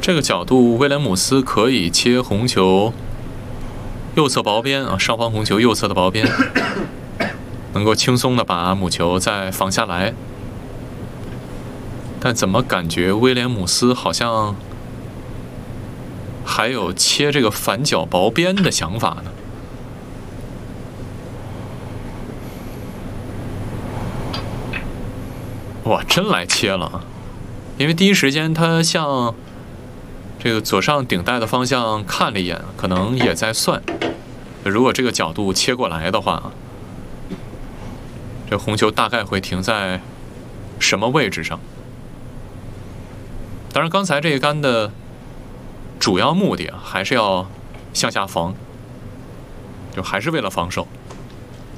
这个角度，威廉姆斯可以切红球右侧薄边啊，上方红球右侧的薄边，能够轻松的把母球再放下来。但怎么感觉威廉姆斯好像还有切这个反角薄边的想法呢？哇，真来切了啊！因为第一时间他向这个左上顶带的方向看了一眼，可能也在算，如果这个角度切过来的话，这红球大概会停在什么位置上？当然，刚才这一杆的主要目的还是要向下防，就还是为了防守。